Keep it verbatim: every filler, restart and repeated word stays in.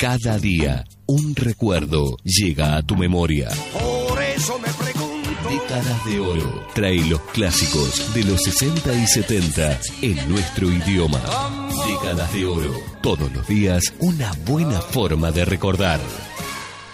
Cada día, un recuerdo llega a tu memoria. Por eso me pregunto. Décadas de Oro trae los clásicos de los sesenta y setenta en nuestro idioma. Décadas de Oro. Todos los días, una buena forma de recordar.